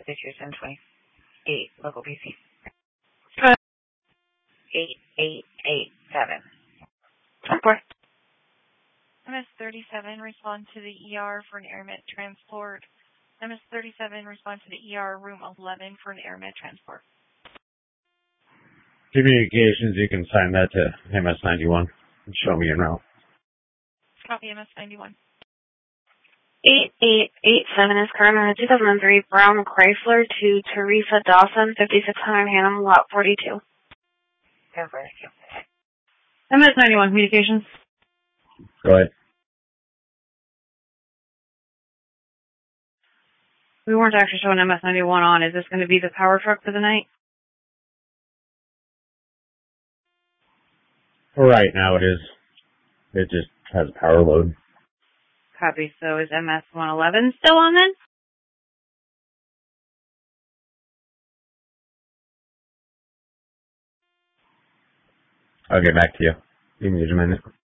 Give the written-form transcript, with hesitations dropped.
62-10-28, local PC. 8887. MS-37, respond to the ER for an air med transport. MS-37, respond to the ER, room 11 for an air med transport. Communications, you can sign that to MS-91 and show me en route. Copy MS-91. 8887 is current 2003 Brown Chrysler to Teresa Dawson, 5600 Hannum, lot 42. MS-91 communications. Go ahead. We weren't actually showing MS-91 on. Is this going to be the power truck for the night? Right now it is. It just has a power load. Copy. So is MS-111 still on then? I'll get back to you. Give me just a minute.